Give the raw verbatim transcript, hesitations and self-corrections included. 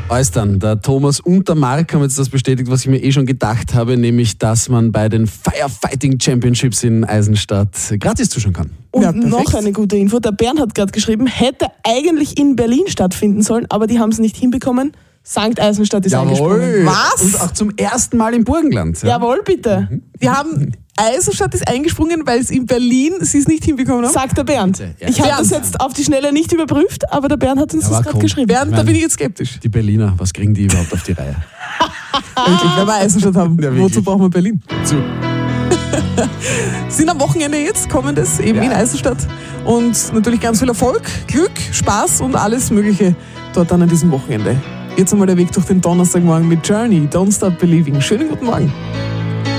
Austern, der Thomas und der Marc haben jetzt das bestätigt, was ich mir eh schon gedacht habe, nämlich, dass man bei den Firefighting Championships in Eisenstadt gratis zuschauen kann. Und Ja, noch eine gute Info, der Bernd hat gerade geschrieben, hätte eigentlich in Berlin stattfinden sollen, aber die haben es nicht hinbekommen. Sankt Eisenstadt ist eingesprungen. Was? Und auch zum ersten Mal im Burgenland. Ja. Jawohl, bitte. Die haben, Eisenstadt ist eingesprungen, weil es in Berlin sie es nicht hinbekommen haben. Sagt der Bernd. Bitte, ja. Ich habe Bernd. das jetzt auf die Schnelle nicht überprüft, aber der Bernd hat uns Ja, das aber gerade komm. geschrieben. Bernd, da Nein. bin ich jetzt skeptisch. Die Berliner, was kriegen die überhaupt auf die Reihe? Wirklich, wenn wir Eisenstadt haben, Ja, wirklich. wozu brauchen wir Berlin? Zu. Sind am Wochenende jetzt, kommendes, eben Ja. in Eisenstadt. Und natürlich ganz viel Erfolg, Glück, Spaß und alles Mögliche dort dann an diesem Wochenende. Jetzt einmal der Weg durch den Donnerstagmorgen mit Journey, Don't Stop Believing. Schönen guten Morgen.